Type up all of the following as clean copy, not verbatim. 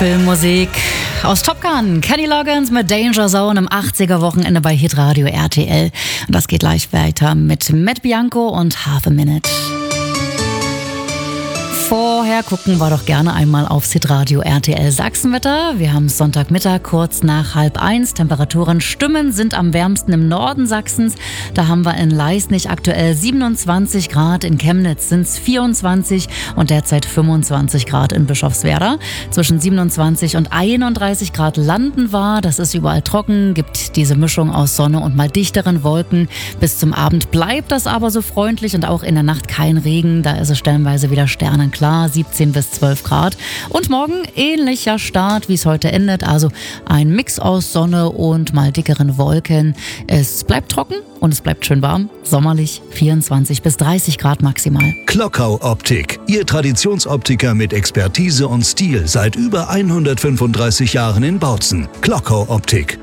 Filmmusik aus Top Gun. Kenny Loggins mit Danger Zone im 80er-Wochenende bei Hitradio RTL. Und das geht gleich weiter mit Matt Bianco und Half a Minute. Vorher gucken wir doch gerne einmal aufs Hitradio RTL Sachsenwetter. Wir haben Sonntagmittag kurz nach 12:30. Temperaturen sind am wärmsten im Norden Sachsens. Da haben wir in Leisnig aktuell 27 Grad, in Chemnitz sind es 24 und derzeit 25 Grad in Bischofswerda. Zwischen 27 und 31 Grad landen wir. Das ist überall trocken, gibt diese Mischung aus Sonne und mal dichteren Wolken. Bis zum Abend bleibt das aber so freundlich und auch in der Nacht kein Regen. Da ist es stellenweise wieder sternenklar. 17 bis 12 Grad. Und morgen ähnlicher Start, wie es heute endet. Also ein Mix aus Sonne und mal dickeren Wolken. Es bleibt trocken und es bleibt schön warm. Sommerlich 24 bis 30 Grad maximal. Klockau Optik. Ihr Traditionsoptiker mit Expertise und Stil seit über 135 Jahren in Bautzen. Klockau Optik.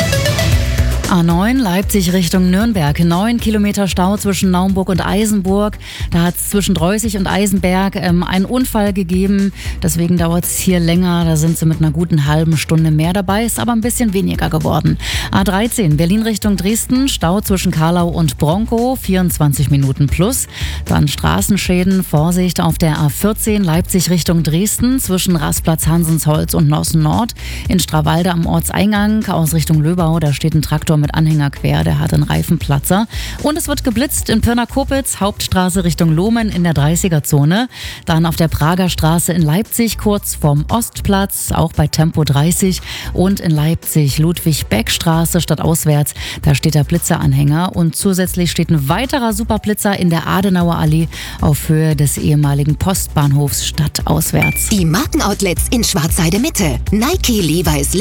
A9 Leipzig Richtung Nürnberg. 9 Kilometer Stau zwischen Naumburg und Eisenburg. Da hat es zwischen Dreußig und Eisenberg einen Unfall gegeben. Deswegen dauert es hier länger. Da sind sie mit einer guten halben Stunde mehr dabei. Ist aber ein bisschen weniger geworden. A13 Berlin Richtung Dresden. Stau zwischen Karlau und Bronkow. 24 Minuten plus. Dann Straßenschäden. Vorsicht auf der A14 Leipzig Richtung Dresden. Zwischen Rastplatz Hansensholz und Nossen Nord. In Strawalde am Ortseingang aus Richtung Löbau. Da steht ein Traktor mit Anhänger quer, der hat einen Reifenplatzer. Und es wird geblitzt in Pirna-Kopitz, Hauptstraße Richtung Lohmen in der 30er-Zone. Dann auf der Prager Straße in Leipzig, kurz vorm Ostplatz, auch bei Tempo 30. Und in Leipzig Ludwig-Beck-Straße stadtauswärts, da steht der Blitzeranhänger. Und zusätzlich steht ein weiterer Superblitzer in der Adenauer Allee auf Höhe des ehemaligen Postbahnhofs stadtauswärts. Die Markenoutlets in Schwarzheide Mitte. Nike, Levi's,